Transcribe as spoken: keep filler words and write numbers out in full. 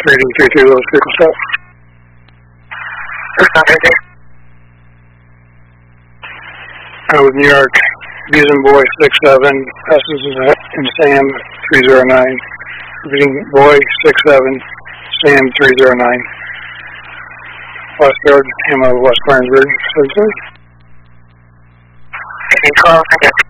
Rating three two, those vehicle stop. Uh, with New York, Bison Boy six seven, Essence and Sam three zero nine. Repeating Boy six seven, Sam three zero nine. West Yard, Hammer, West Barnesburg, six seven. Can you call